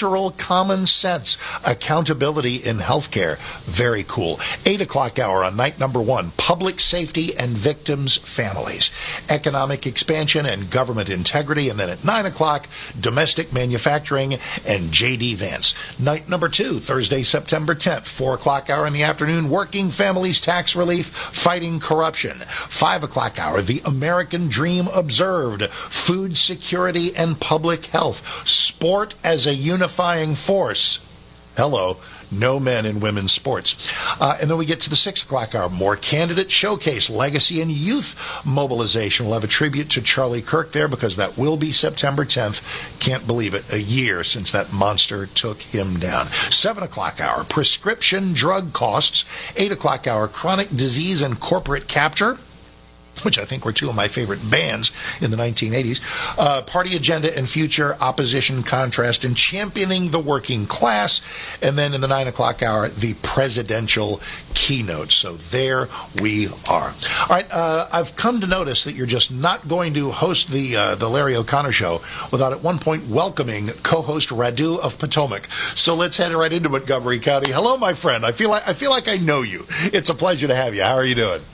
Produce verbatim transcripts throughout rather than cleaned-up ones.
cultural common sense, accountability in healthcare. Very cool. Eight o'clock hour on night number one, public safety and victims' families, economic expansion and government integrity. And then at nine o'clock, domestic manufacturing and J D Vance. Night number two, Thursday, September tenth, four o'clock hour in the afternoon, working families tax relief, fighting corruption. Five o'clock hour, the American dream observed, food security and public health, sport as a unifying force. Hello. No men in women's sports. Uh, and then we get to the six o'clock hour. More candidate showcase, legacy and youth mobilization. We'll have a tribute to Charlie Kirk there because that will be September tenth. Can't believe it. A year since that monster took him down. seven o'clock hour. Prescription drug costs. eight o'clock hour. Chronic disease and corporate capture, which I think were two of my favorite bands in the nineteen eighties. Uh, party agenda and future, opposition, contrast, and championing the working class. And then in the nine o'clock hour, the presidential keynote. So there we are. All right, uh, I've come to notice that you're just not going to host the uh, the Larry O'Connor Show without at one point welcoming co-host Radu of Potomac. So let's head right into Montgomery County. Hello, my friend. I feel like I feel like I know you. It's a pleasure to have you. How are you doing?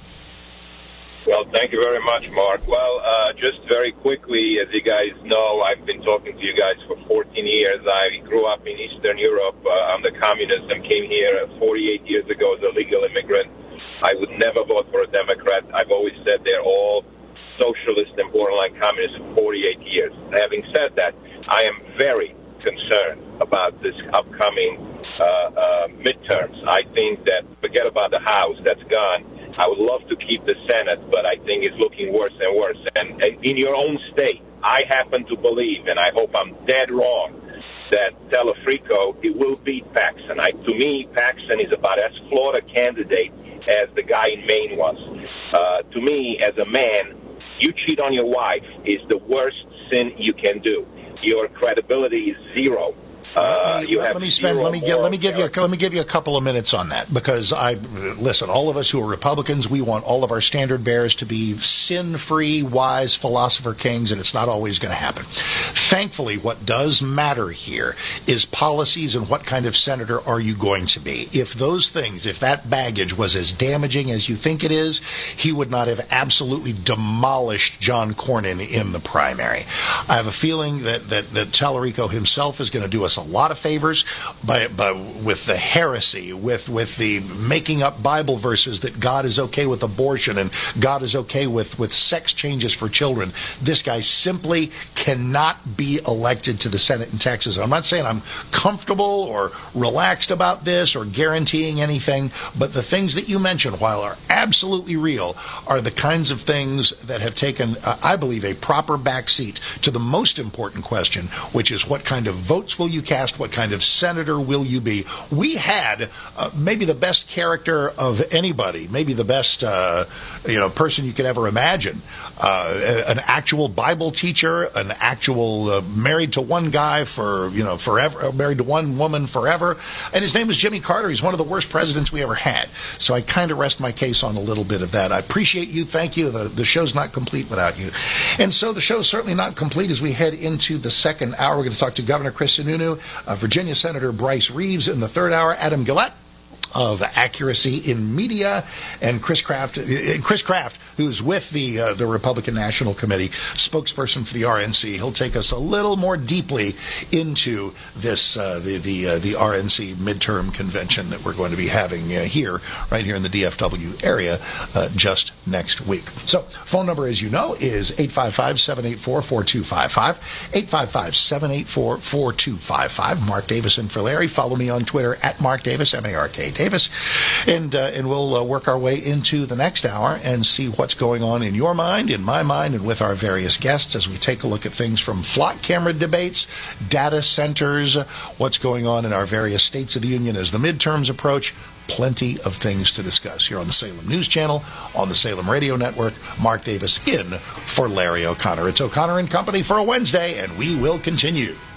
Well, thank you very much, Mark. Well, uh, just very quickly, as you guys know, I've been talking to you guys for fourteen years. I grew up in Eastern Europe uh, under communism, came here forty-eight years ago as a legal immigrant. I would never vote for a Democrat. I've always said they're all socialist and borderline communists for forty-eight years. Having said that, I am very concerned about this upcoming uh, uh, midterms. I think that, forget about the House, that's gone. I would love to keep the Senate, but I think it's looking worse and worse. And, and in your own state, I happen to believe, and I hope I'm dead wrong, that Telefrico, it will beat Paxson. I, to me, Paxson is about as flawed a candidate as the guy in Maine was. Uh, to me, as a man, you cheat on your wife is the worst sin you can do. Your credibility is zero. Uh, let me, let me spend. Let me give. Let me give you. A, let me give you a couple of minutes on that because I listen. All of us who are Republicans, we want all of our standard bearers to be sin-free, wise philosopher kings, and it's not always going to happen. Thankfully, what does matter here is policies and what kind of senator are you going to be. If those things, if that baggage was as damaging as you think it is, he would not have absolutely demolished John Cornyn in the primary. I have a feeling that that, that Tallarico himself is going to do us a lot of favors by, by, with the heresy, with, with the making up Bible verses that God is okay with abortion and God is okay with, with sex changes for children. This guy simply cannot be elected to the Senate in Texas. I'm not saying I'm comfortable or relaxed about this or guaranteeing anything, but the things that you mentioned, while are absolutely real, are the kinds of things that have taken, uh, I believe, a proper backseat to the most important question, which is what kind of votes will you cast? What kind of senator will you be? We had uh, maybe the best character of anybody, maybe the best uh, you know person you could ever imagine. Uh, an actual Bible teacher, an actual uh, married to one guy for you know forever, married to one woman forever, and his name is Jimmy Carter. He's one of the worst presidents we ever had. So I kind of rest my case on a little bit of that. I appreciate you. Thank you. The, the show's not complete without you. And so the show's certainly not complete as we head into the second hour. We're going to talk to Governor Chris Sununu, uh, Virginia Senator Bryce Reeves in the third hour, Adam Gillette of Accuracy in Media, and Chris Kraft, uh, Chris Kraft, who's with the uh, the Republican National Committee, spokesperson for the R N C. He'll take us a little more deeply into this uh, the the uh, the R N C midterm convention that we're going to be having uh, here, right here in the D F W area, uh, just next week. So, phone number, as you know, is eight five five, seven eight four, four two five five, eight five five, seven eight four, four two five five. Mark Davison for Larry. Follow me on Twitter at Mark Davis, M A R K Davis, and uh, and we'll uh, work our way into the next hour and see what's going on in your mind, in my mind, and with our various guests as we take a look at things from flock camera debates, data centers, what's going on in our various states of the union as the midterms approach. Plenty of things to discuss here on the Salem News Channel, on the Salem Radio Network. Mark Davis in for Larry O'Connor. It's O'Connor and Company for a Wednesday, and we will continue.